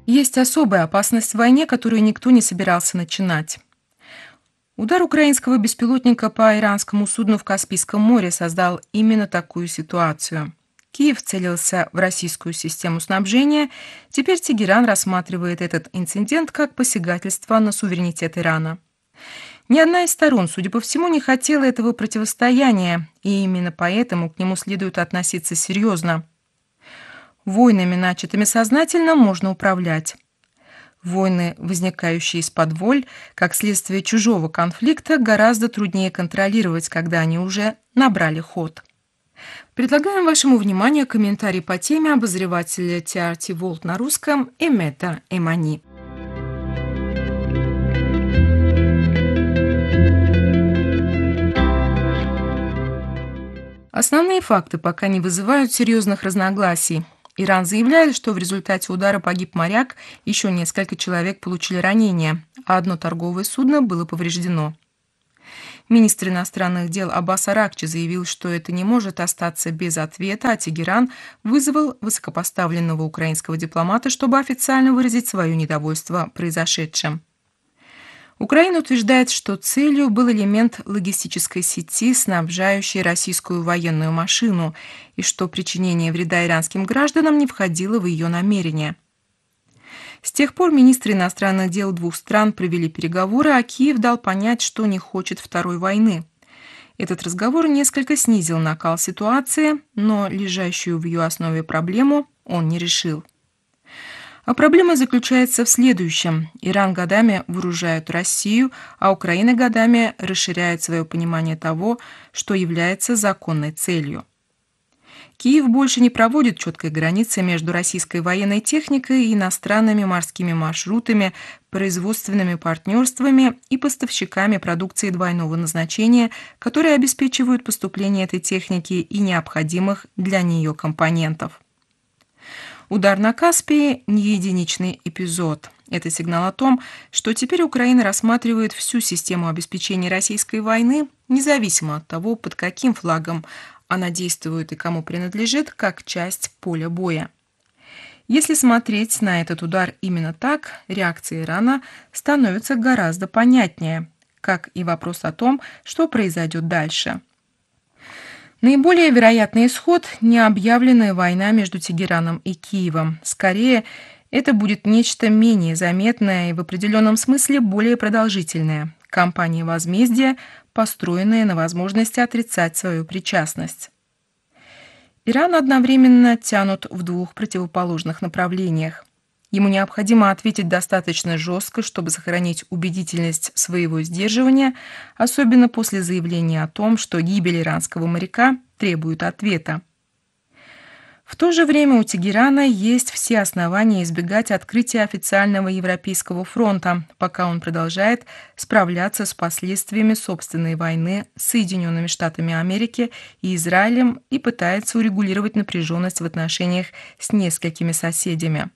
Есть особая опасность в войне, которую никто не собирался начинать. Удар украинского беспилотника по иранскому судну в Каспийском море создал именно такую ситуацию. Киев целился в российскую систему снабжения, теперь Тегеран рассматривает этот инцидент как посягательство на суверенитет Ирана. Ни одна из сторон, судя по всему, не хотела этого противостояния, и именно поэтому к нему следует относиться серьезно. Войнами, начатыми сознательно, можно управлять. Войны, возникающие из-под воль, как следствие чужого конфликта, гораздо труднее контролировать, когда они уже набрали ход. Предлагаем вашему вниманию комментарий по теме обозревателя TRT World на русском Эмета Эмани. Основные факты пока не вызывают серьезных разногласий. Иран заявляет, что в результате удара погиб моряк, еще несколько человек получили ранения, а одно торговое судно было повреждено. Министр иностранных дел Аббас Аракчи заявил, что это не может остаться без ответа, а Тегеран вызвал высокопоставленного украинского дипломата, чтобы официально выразить свое недовольство произошедшим. Украина утверждает, что целью был элемент логистической сети, снабжающей российскую военную машину, и что причинение вреда иранским гражданам не входило в ее намерения. С тех пор министры иностранных дел двух стран провели переговоры, а Киев дал понять, что не хочет второй войны. Этот разговор несколько снизил накал ситуации, но лежащую в ее основе проблему он не решил. А проблема заключается в следующем. Иран годами вооружает Россию, а Украина годами расширяет свое понимание того, что является законной целью. Киев больше не проводит четкой границы между российской военной техникой и иностранными морскими маршрутами, производственными партнерствами и поставщиками продукции двойного назначения, которые обеспечивают поступление этой техники и необходимых для нее компонентов. Удар на Каспии – не единичный эпизод. Это сигнал о том, что теперь Украина рассматривает всю систему обеспечения российской войны, независимо от того, под каким флагом она действует и кому принадлежит, как часть поля боя. Если смотреть на этот удар именно так, реакция Ирана становится гораздо понятнее, как и вопрос о том, что произойдет дальше. Наиболее вероятный исход – необъявленная война между Тегераном и Киевом. Скорее, это будет нечто менее заметное и в определенном смысле более продолжительное – кампания возмездия, построенная на возможности отрицать свою причастность. Иран одновременно тянут в двух противоположных направлениях. Ему необходимо ответить достаточно жестко, чтобы сохранить убедительность своего сдерживания, особенно после заявления о том, что гибель иранского моряка требует ответа. В то же время у Тегерана есть все основания избегать открытия официального Европейского фронта, пока он продолжает справляться с последствиями собственной войны с Соединенными Штатами Америки и Израилем и пытается урегулировать напряженность в отношениях с несколькими соседями.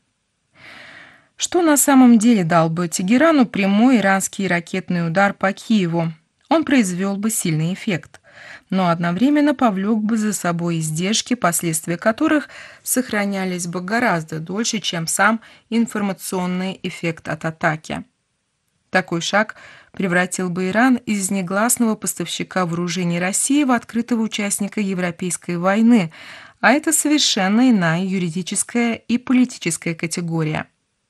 Что на самом деле дал бы Тегерану прямой иранский ракетный удар по Киеву? Он произвел бы сильный эффект, но одновременно повлек бы за собой издержки, последствия которых сохранялись бы гораздо дольше, чем сам информационный эффект от атаки. Такой шаг превратил бы Иран из негласного поставщика вооружений России в открытого участника европейской войны, а это совершенно иная юридическая и политическая категория.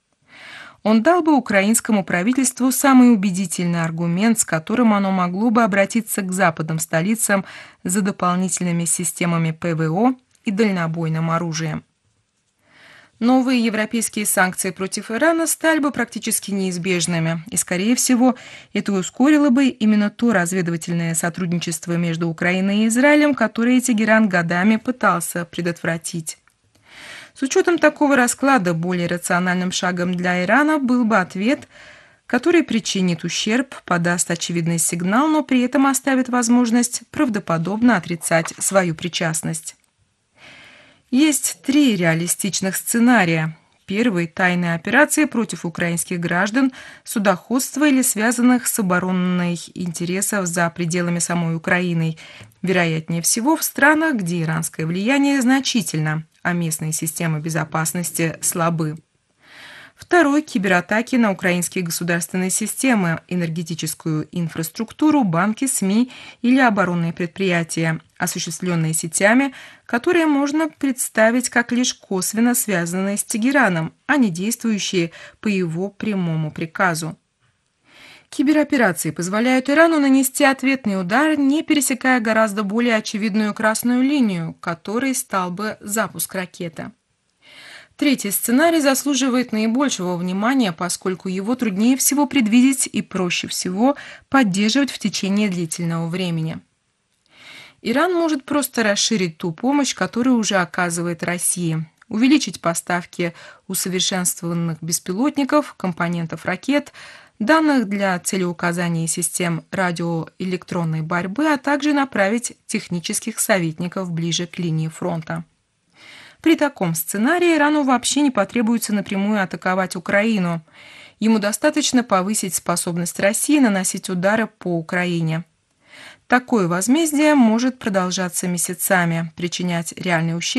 Он дал бы украинскому правительству самый убедительный аргумент, с которым оно могло бы обратиться к западным столицам за дополнительными системами ПВО и дальнобойным оружием. Новые европейские санкции против Ирана стали бы практически неизбежными, и, скорее всего, это ускорило бы именно то разведывательное сотрудничество между Украиной и Израилем, которое Тегеран годами пытался предотвратить. С учетом такого расклада более рациональным шагом для Ирана был бы ответ, который причинит ущерб, подаст очевидный сигнал, но при этом оставит возможность правдоподобно отрицать свою причастность. Есть три реалистичных сценария. Первый – тайные операции против украинских граждан, судоходства или связанных с оборонной интересов за пределами самой Украины, вероятнее всего в странах, где иранское влияние значительно, а местные системы безопасности слабы. Второй – кибератаки на украинские государственные системы, энергетическую инфраструктуру, банки, СМИ или оборонные предприятия, осуществленные сетями, которые можно представить как лишь косвенно связанные с Тегераном, а не действующие по его прямому приказу. Кибероперации позволяют Ирану нанести ответный удар, не пересекая гораздо более очевидную красную линию, которой стал бы запуск ракеты. Третий сценарий заслуживает наибольшего внимания, поскольку его труднее всего предвидеть и проще всего поддерживать в течение длительного времени. Иран может просто расширить ту помощь, которую уже оказывает России, увеличить поставки усовершенствованных беспилотников, компонентов ракет, данных для целеуказания систем радиоэлектронной борьбы, а также направить технических советников ближе к линии фронта. При таком сценарии Ирану вообще не потребуется напрямую атаковать Украину. Ему достаточно повысить способность России наносить удары по Украине. Такое возмездие может продолжаться месяцами, причинять реальный ущерб